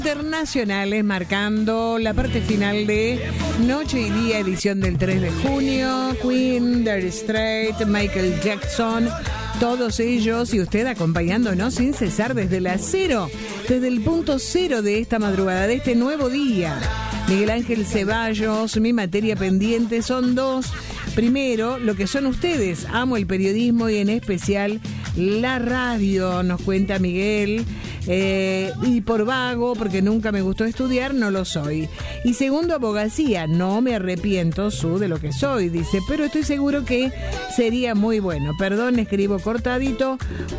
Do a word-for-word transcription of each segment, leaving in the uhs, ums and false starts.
Internacionales marcando la parte final de Noche y Día, edición del tres de junio. Queen, Dire Straits, Michael Jackson, todos ellos y usted acompañándonos sin cesar desde la cero, desde el punto cero de esta madrugada, de este nuevo día. Miguel Ángel Ceballos, mi materia pendiente son dos. Primero, lo que son ustedes. Amo el periodismo y en especial la radio, nos cuenta Miguel. Eh, y por vago, porque nunca me gustó estudiar, no lo soy. Y segundo, abogacía. No me arrepiento, su, de lo que soy, dice, pero estoy seguro que sería muy bueno. Perdón, escribo cortadito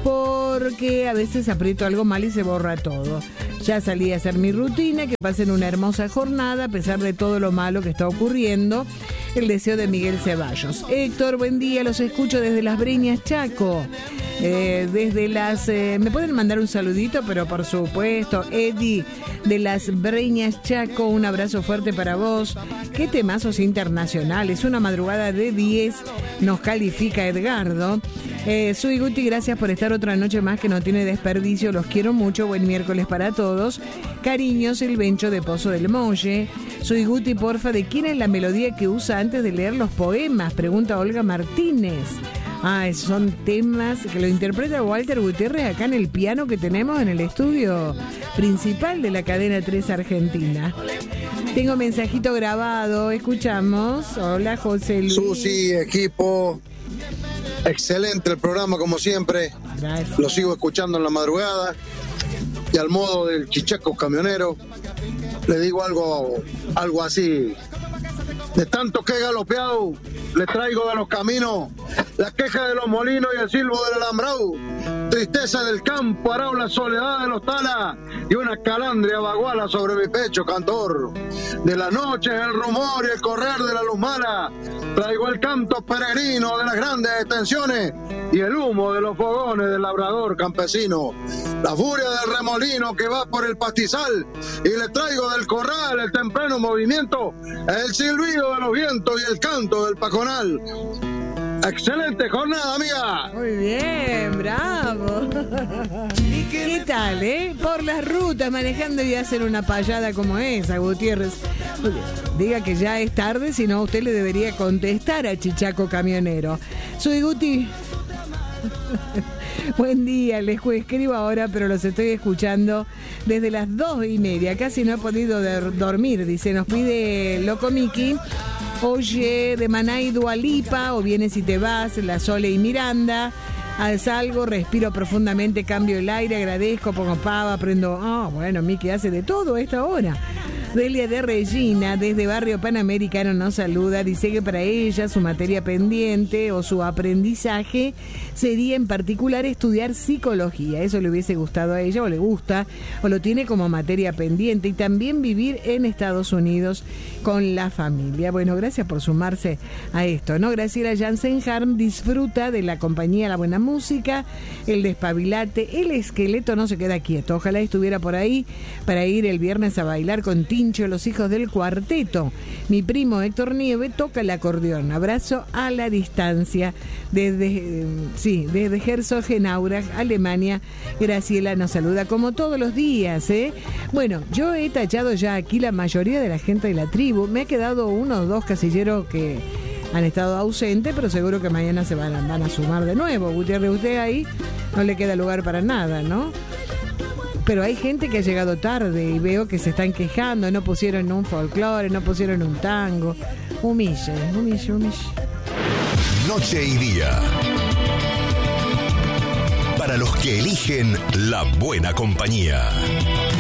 porque a veces aprieto algo mal y se borra todo. Ya salí a hacer mi rutina, que pasen una hermosa jornada a pesar de todo lo malo que está ocurriendo. El deseo de Miguel Ceballos. Héctor, buen día, los escucho desde Las Breñas, Chaco. Eh, desde las... Eh, ¿me pueden mandar un saludito? Pero por supuesto, Eddie de Las Breñas, Chaco, un abrazo fuerte para vos. Qué temazos internacionales, una madrugada de diez, nos califica Edgardo. Eh, soy Guti, gracias por estar otra noche más que no tiene desperdicio, los quiero mucho, buen miércoles para todos. Cariños, el Bencho de Pozo del Molle. Soy Guti, porfa, ¿de quién es la melodía que usa antes de leer los poemas? Pregunta Olga Martínez. Ah, son temas que lo interpreta Walter Gutiérrez acá en el piano que tenemos en el estudio principal de la cadena tres Argentina. Tengo mensajito grabado, escuchamos. Hola, José Luis. Susi, equipo. Excelente el programa, como siempre. Gracias. Lo sigo escuchando en la madrugada. Y al modo del chichaco camionero, le digo algo, algo así. De tanto que he galopeado, le traigo de los caminos la queja de los molinos y el silbo del alambrado. Tristeza del campo, arao la soledad de los talas y una calandria baguala sobre mi pecho, cantor. De las noches el rumor y el correr de la luz mala, traigo el canto peregrino de las grandes extensiones y el humo de los fogones del labrador campesino. La furia del remolino que va por el pastizal y le traigo del corral el temprano movimiento, el silbido de los vientos y el canto del pajonal. Excelente jornada, amiga. Muy bien, bravo. ¿Qué tal, eh? Por las rutas, manejando y hacer una payada como esa, Gutiérrez. Diga que ya es tarde, si no usted le debería contestar a Chichaco Camionero. Soy Guti. Buen día, les escribo ahora, pero los estoy escuchando desde las dos y media. Casi no he podido dormir, dice, nos pide Loco Miki. Oye, de Maná y Dua Lipa, o vienes y te vas, La Sole y Miranda. Salgo, respiro profundamente, cambio el aire, agradezco, pongo pava, prendo... Ah, oh, bueno, Miki hace de todo a esta hora. Delia de Regina, desde Barrio Panamericano, nos saluda. Dice que para ella su materia pendiente o su aprendizaje sería en particular estudiar psicología. Eso le hubiese gustado a ella, o le gusta, o lo tiene como materia pendiente. Y también vivir en Estados Unidos con la familia. Bueno, gracias por sumarse a esto, ¿no? Graciela Jansenharm disfruta de la compañía, la buena música, el despabilate, el esqueleto no se queda quieto. Ojalá estuviera por ahí para ir el viernes a bailar con Tincho, los hijos del cuarteto. Mi primo Héctor Nieve toca el acordeón. Abrazo a la distancia desde, sí, desde Herzogenaurach, Alemania. Graciela nos saluda como todos los días, ¿eh? Bueno, yo he tachado ya aquí la mayoría de la gente de la tribu. Me ha quedado uno o dos casilleros que han estado ausentes, pero seguro que mañana se van a, van a sumar de nuevo. Gutiérrez, usted ahí no le queda lugar para nada, ¿no? Pero hay gente que ha llegado tarde y veo que se están quejando, no pusieron un folclore, no pusieron un tango. Humille, humille, humille. Noche y Día. Para los que eligen la buena compañía.